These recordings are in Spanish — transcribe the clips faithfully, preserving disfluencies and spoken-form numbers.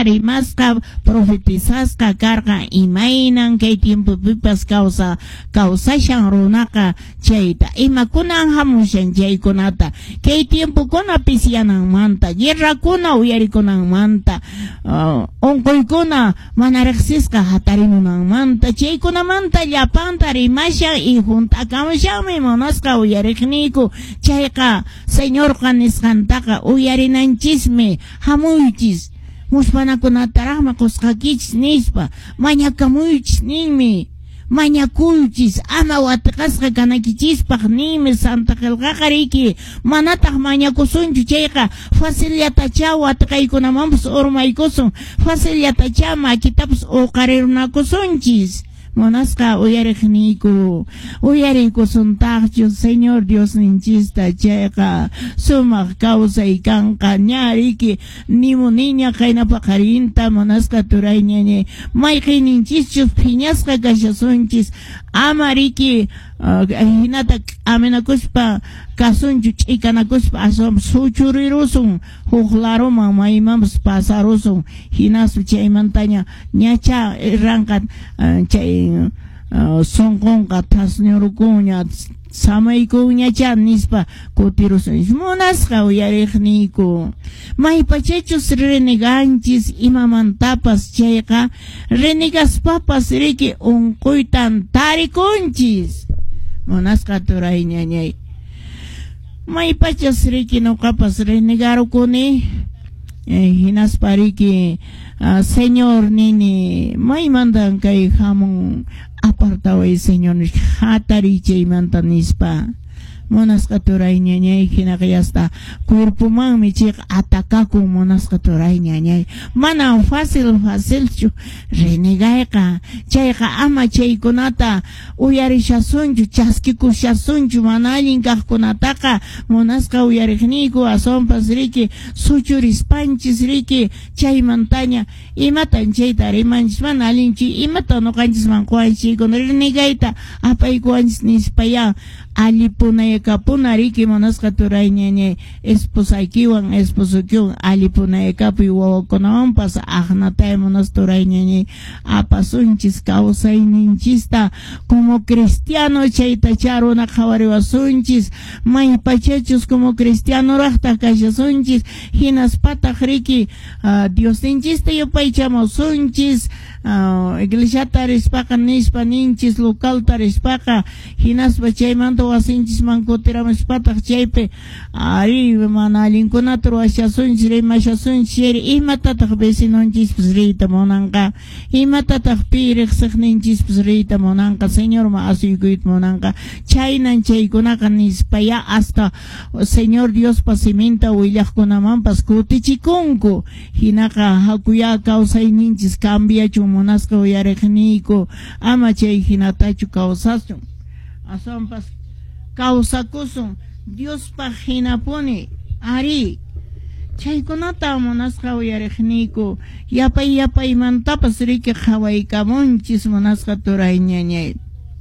rimasqa profetizasqa karqa imaynan kay tiempopipas causa causashan runaqa chayta imakunan hamushan chaykunata kay tiempokunapis yananmanta guerrakuna uyarikunanmanta uh, unquykuna mana riqsisqa hatarimunanmanta chaykunamanta llapanta rimashan y juntakamushanmi munasqa uyariqniku chayqa señorqa nisqantaqa uyarinanchismi hamuychis muspanakunataraqma qusqakichis nispa mañakamuychis ninmi mañakuychis ama watiqasqa kanakichispaq ninmi Santa Qilqaqa riki manataq mañakusunchu chayqa facilitacha watiqaykunamanpas urmaykusun facilitacha makitapas uqarirunakusunchis Monasqa uyariqniku uyarikusuntaqchu Señor Dios ninchista chayqa sumaq kawsay kanqa ñariki nimu niña qayna paqarinta monasqa turay ñañay mayqiyninchis phiñasqa kashasunchis ama riki uh, hinata amenakuspa kasunchu ch'ikanakuspa asum suchurirusun hukhlaruman maymanpas pasarusun hinasu chaymantaña ñacha ranqa uh, chay uh, sonqonqa tasñurukuña samaykuñacha nispa kutirusun munasqa uyariqniku maypachachus reneganchis imamantapas chayqa renegaspapas riki unquytan tarikunchis munasqa turay ñañay maypachas riki nuqapas renegarukuni eh, hinaspa riki uh, Señor nini maymantan kay hamun apartaway Señor hatari chaymanta nispa monasqa turay ñañay hinaqyasta cuerpomanmi chayqa atacakun monasqa turay ñañay mana fácil fácilchu renegayqa chayqa ama chaykunata uyarishasunchu chaskikushasunchu mana allin kaqkunataqa monasqa uyariqniku asonpas riki suchurispanchis riki chaymantaña imatan chayta rimanchis mana allinchi imata nuqanchisman quwanchiykuna renegayta apaykuwanchis nispaya alipunayakapuna riki monasqa turay ñañay esposaykiwan esposukiwan alipunayakapi wawakunawanpas aqnatay monas turay ñañay apasunchis kawsayninchista como cristiano chayta charuna qhawariwasunchis maypachachus como cristiano raqta kashasunchis hinaspataq riki uh, Diosinchista yupaychamusunchis uh, iglesiata rispaqa nispa ninchis localta rispaqa hinaspa chaymanta wasinchis mankutiramuspataq chaypi ari mana allinkunata ruwashasunchis rimashasunchis imatataq vecinonchispis riyta munanqa imatataq pi riqsiqninchispis riyta munanqa Señor ma asuykuyta munanqa chaynan chaykunaqa nispaya hasta Señor Dios pasiminta willaqkunamanpas kutichikunku hinaqa hakuya kawsayninchis cambiachu munasqa uyariqniku ama chay hinatachu kawsasun asonpas kawsakusun Dios pa hinapuni ari chaykunata munasqa uyariqniku yapay yapay mantapas riki qhawaykamunchis munasqa turay ñañay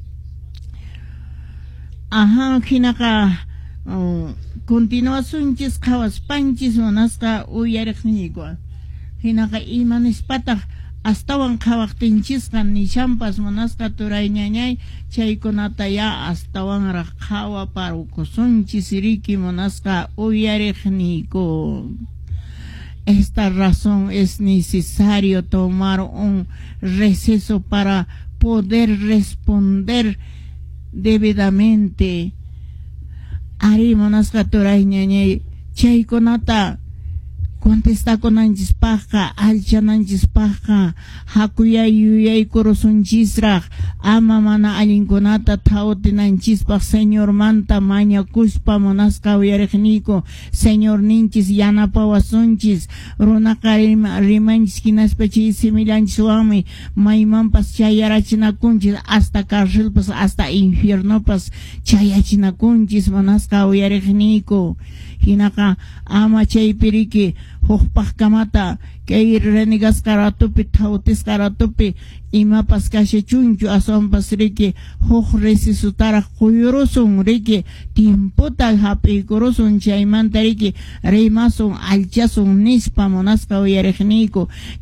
aha hinaqa uh, continuasunchis qhawaspanchis munasqa uyariqniku hinaqa imanispataq astawan qhawaqtinchisqa nishampas munasqa turay ñañay chaykunata ya astawanraq qhawaparukusunchis riki munasqa uyariqniku. Esta razón es necesario tomar un receso para poder responder debidamente. Ari munasqa turay ñañay chaykunata contesta kunanchispaqqa alchananchispaqqa hakuyay yuyay kurusunchisraq ama mana allinkunata thawtinanchispaq Señor manta mañakuspa munasqa uyariqniku Señor ninchis yanapawasunchis runaqa rimanchis hinaspa chay similanchiswanmi maymanpas chayarachinakunchis hasta carcelpas hasta infiernopas chayachinakunchis munasqa uyariqniku hinaqa ama chaypiriki hukpaqkamata kay renegasqaratupi thawtisqaratupi imapas kashachunchu asonpas riki huk resisutaraq quyurusun riki timputa hap'ikurusun chaymanta riki rimasun alchasun nispa munasqa uyariqniku